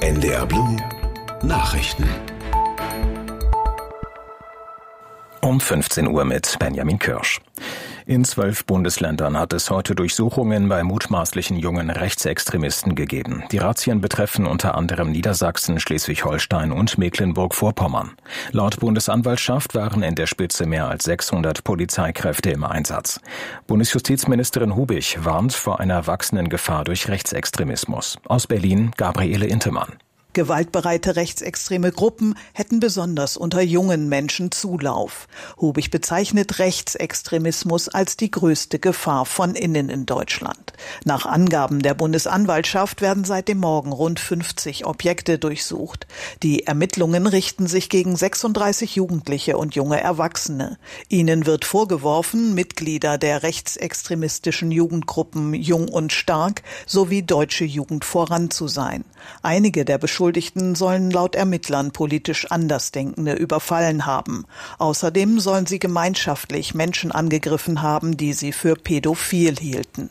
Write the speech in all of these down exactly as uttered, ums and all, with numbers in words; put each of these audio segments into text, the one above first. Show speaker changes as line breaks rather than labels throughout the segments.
N D R Blue Nachrichten.
Um fünfzehn Uhr mit Benjamin Kirsch. In zwölf Bundesländern hat es heute Durchsuchungen bei mutmaßlichen jungen Rechtsextremisten gegeben. Die Razzien betreffen unter anderem Niedersachsen, Schleswig-Holstein und Mecklenburg-Vorpommern. Laut Bundesanwaltschaft waren in der Spitze mehr als sechshundert Polizeikräfte im Einsatz. Bundesjustizministerin Hubich warnt vor einer wachsenden Gefahr durch Rechtsextremismus. Aus Berlin Gabriele Intemann.
Gewaltbereite rechtsextreme Gruppen hätten besonders unter jungen Menschen Zulauf. Hubich bezeichnet Rechtsextremismus als die größte Gefahr von innen in Deutschland. Nach Angaben der Bundesanwaltschaft werden seit dem Morgen rund fünfzig Objekte durchsucht. Die Ermittlungen richten sich gegen sechsunddreißig Jugendliche und junge Erwachsene. Ihnen wird vorgeworfen, Mitglieder der rechtsextremistischen Jugendgruppen Jung und Stark sowie Deutsche Jugend voran zu sein. Einige der Beschuldigten Beschuldigten sollen laut Ermittlern politisch Andersdenkende überfallen haben. Außerdem sollen sie gemeinschaftlich Menschen angegriffen haben, die sie für pädophil hielten.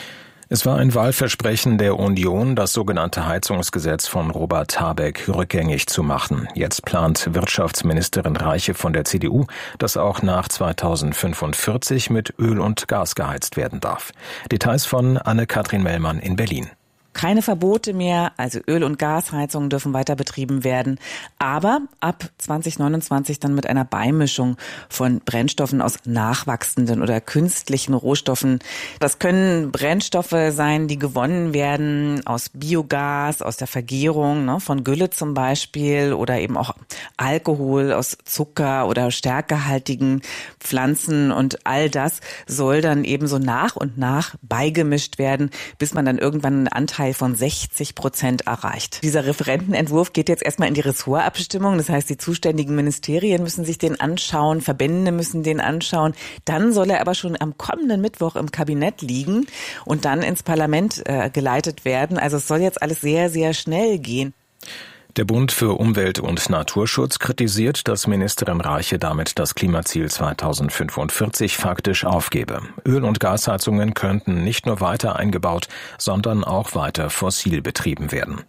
Es war ein Wahlversprechen der Union, das sogenannte Heizungsgesetz von Robert Habeck rückgängig zu machen. Jetzt plant Wirtschaftsministerin Reiche von der C D U, dass auch nach zweitausendfünfundvierzig mit Öl und Gas geheizt werden darf. Details von Anne-Kathrin Mellmann in Berlin.
Keine Verbote mehr, also Öl- und Gasheizungen dürfen weiter betrieben werden, aber ab zwanzig neunundzwanzig dann mit einer Beimischung von Brennstoffen aus nachwachsenden oder künstlichen Rohstoffen. Das können Brennstoffe sein, die gewonnen werden aus Biogas, aus der Vergärung, ne, von Gülle zum Beispiel, oder eben auch Alkohol aus Zucker oder stärkehaltigen Pflanzen, und all das soll dann eben so nach und nach beigemischt werden, bis man dann irgendwann einen Anteil von sechzig Prozent erreicht. Dieser Referentenentwurf geht jetzt erstmal in die Ressortabstimmung. Das heißt, die zuständigen Ministerien müssen sich den anschauen, Verbände müssen den anschauen. Dann soll er aber schon am kommenden Mittwoch im Kabinett liegen und dann ins Parlament äh, geleitet werden. Also es soll jetzt alles sehr, sehr schnell gehen.
Der Bund für Umwelt und Naturschutz kritisiert, dass Ministerin Reiche damit das Klimaziel zweitausendfünfundvierzig faktisch aufgebe. Öl- und Gasheizungen könnten nicht nur weiter eingebaut, sondern auch weiter fossil betrieben werden.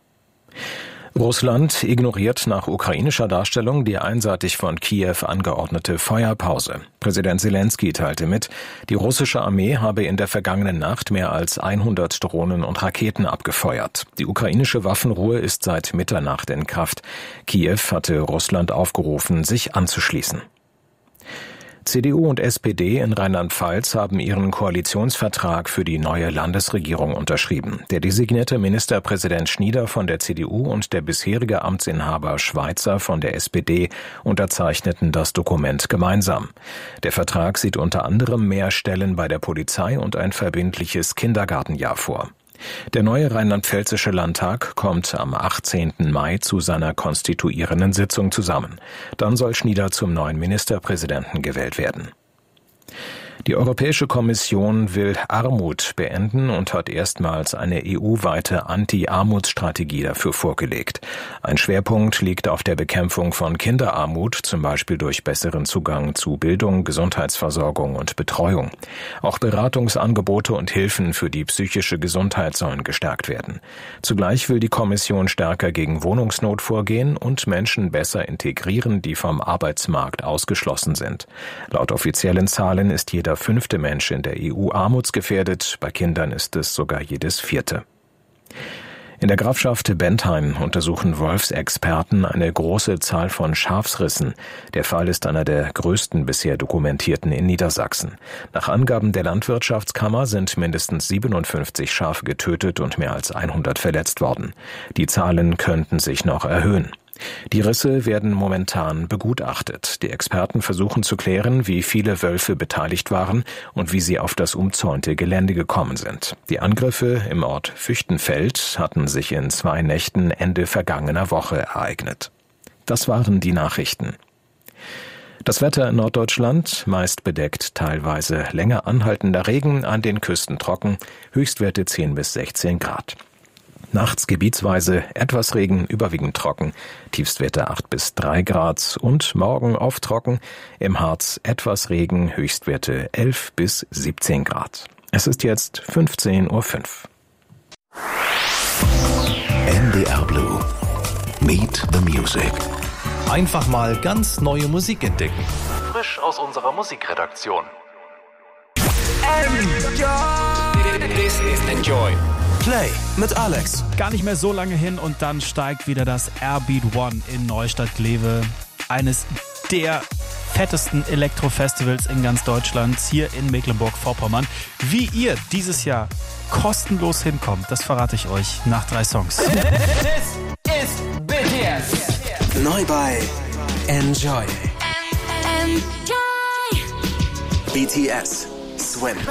Russland ignoriert nach ukrainischer Darstellung die einseitig von Kiew angeordnete Feuerpause. Präsident Selenskyj teilte mit, die russische Armee habe in der vergangenen Nacht mehr als hundert Drohnen und Raketen abgefeuert. Die ukrainische Waffenruhe ist seit Mitternacht in Kraft. Kiew hatte Russland aufgerufen, sich anzuschließen. C D U und S P D in Rheinland-Pfalz haben ihren Koalitionsvertrag für die neue Landesregierung unterschrieben. Der designierte Ministerpräsident Schnieder von der C D U und der bisherige Amtsinhaber Schweizer von der S P D unterzeichneten das Dokument gemeinsam. Der Vertrag sieht unter anderem mehr Stellen bei der Polizei und ein verbindliches Kindergartenjahr vor. Der neue rheinland-pfälzische Landtag kommt am achtzehnten Mai zu seiner konstituierenden Sitzung zusammen. Dann soll Schnieder zum neuen Ministerpräsidenten gewählt werden. Die Europäische Kommission will Armut beenden und hat erstmals eine E U-weite Anti-Armutsstrategie dafür vorgelegt. Ein Schwerpunkt liegt auf der Bekämpfung von Kinderarmut, zum Beispiel durch besseren Zugang zu Bildung, Gesundheitsversorgung und Betreuung. Auch Beratungsangebote und Hilfen für die psychische Gesundheit sollen gestärkt werden. Zugleich will die Kommission stärker gegen Wohnungsnot vorgehen und Menschen besser integrieren, die vom Arbeitsmarkt ausgeschlossen sind. Laut offiziellen Zahlen ist jeder fünfte Mensch in der E U armutsgefährdet, bei Kindern ist es sogar jedes vierte. In der Grafschaft Bentheim untersuchen Wolfsexperten eine große Zahl von Schafsrissen. Der Fall ist einer der größten bisher dokumentierten in Niedersachsen. Nach Angaben der Landwirtschaftskammer sind mindestens siebenundfünfzig Schafe getötet und mehr als hundert verletzt worden. Die Zahlen könnten sich noch erhöhen. Die Risse werden momentan begutachtet. Die Experten versuchen zu klären, wie viele Wölfe beteiligt waren und wie sie auf das umzäunte Gelände gekommen sind. Die Angriffe im Ort Füchtenfeld hatten sich in zwei Nächten Ende vergangener Woche ereignet. Das waren die Nachrichten. Das Wetter in Norddeutschland, meist bedeckt, teilweise länger anhaltender Regen, an den Küsten trocken, Höchstwerte zehn bis sechzehn Grad. Nachts gebietsweise etwas Regen, überwiegend trocken, Tiefstwerte acht bis drei Grad und morgen oft trocken, im Harz etwas Regen, Höchstwerte elf bis siebzehn Grad. Es ist jetzt fünfzehn Uhr fünf.
N D R Blue. Meet the Music.
Einfach mal ganz neue Musik entdecken. Frisch aus unserer Musikredaktion.
Enjoy! This is Enjoy.
Play mit Alex.
Gar nicht mehr so lange hin und dann steigt wieder das Airbeat One in Neustadt-Glewe. Eines der fettesten Elektro-Festivals in ganz Deutschland, hier in Mecklenburg-Vorpommern. Wie ihr dieses Jahr kostenlos hinkommt, das verrate ich euch nach drei Songs.
This is B T S.
Neu bei Enjoy.
Enjoy.
B T S. Swim.